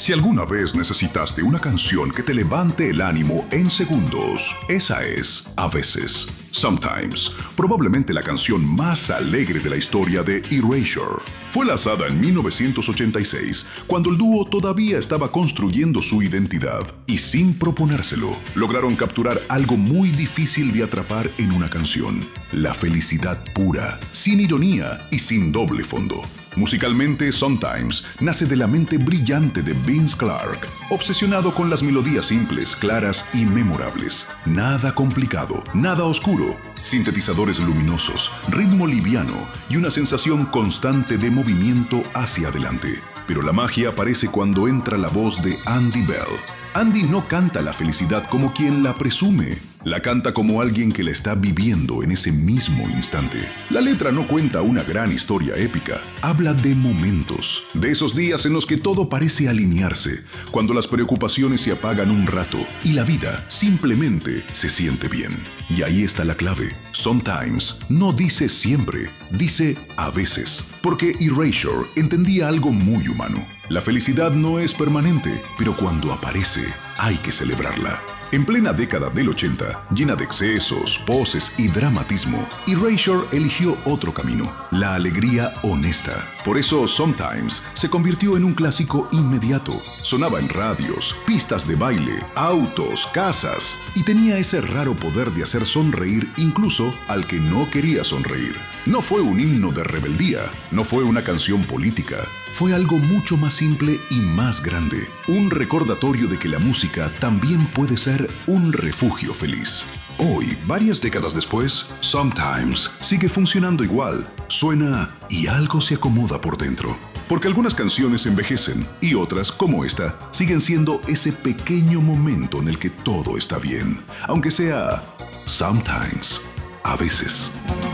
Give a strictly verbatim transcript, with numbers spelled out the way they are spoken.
Si alguna vez necesitaste una canción que te levante el ánimo en segundos, esa es A Veces, Sometimes, probablemente la canción más alegre de la historia de Erasure. Fue lanzada en mil novecientos ochenta y seis, cuando el dúo todavía estaba construyendo su identidad, y sin proponérselo, lograron capturar algo muy difícil de atrapar en una canción: la felicidad pura, sin ironía y sin doble fondo. Musicalmente, Sometimes nace de la mente brillante de Vince Clarke, obsesionado con las melodías simples, claras y memorables. Nada complicado, nada oscuro. Sintetizadores luminosos, ritmo liviano y una sensación constante de movimiento hacia adelante. Pero la magia aparece cuando entra la voz de Andy Bell. Andy no canta la felicidad como quien la presume. La canta como alguien que la está viviendo en ese mismo instante. La letra no cuenta una gran historia épica. Habla de momentos, de esos días en los que todo parece alinearse, cuando las preocupaciones se apagan un rato y la vida simplemente se siente bien. Y ahí está la clave. Sometimes no dice siempre, dice a veces. Porque Erasure entendía algo muy humano. La felicidad no es permanente, pero cuando aparece, hay que celebrarla. En plena década del ochenta, llena de excesos, poses y dramatismo, Erasure eligió otro camino: la alegría honesta. Por eso Sometimes se convirtió en un clásico inmediato. Sonaba en radios, pistas de baile, autos, casas, y tenía ese raro poder de hacer sonreír incluso al que no quería sonreír. No fue un himno de rebeldía, no fue una canción política, fue algo mucho más simple y más grande. Un recordatorio de que la música también puede ser un refugio feliz. Hoy, varias décadas después, Sometimes sigue funcionando igual. Suena y algo se acomoda por dentro. Porque algunas canciones envejecen y otras, como esta, siguen siendo ese pequeño momento en el que todo está bien. Aunque sea Sometimes, a veces.